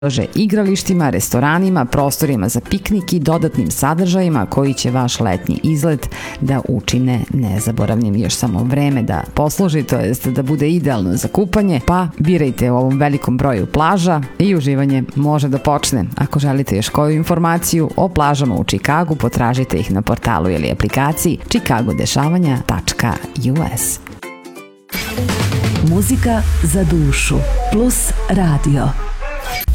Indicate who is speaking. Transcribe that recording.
Speaker 1: igralištima, restoranima, prostorima za piknik i dodatnim sadržajima koji će vaš letnji izlet da učine nezaboravnim. Još samo vreme da posluži, to jest da bude idealno za kupanje, pa birajte u ovom velikom broju plaža i uživanje može da počne. Ako želite još koju informaciju o plažama u Čikagu, potražite ih na portalu ili aplikaciji chicagodešavanja.us.
Speaker 2: Muzika za dušu plus radio.